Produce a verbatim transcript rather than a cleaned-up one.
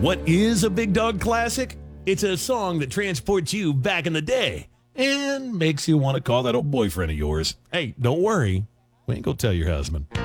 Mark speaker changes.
Speaker 1: What is a Big Dog classic? It's a song that transports you back in the day and makes you want to call that old boyfriend of yours. Hey, don't worry. We ain't gonna tell your husband.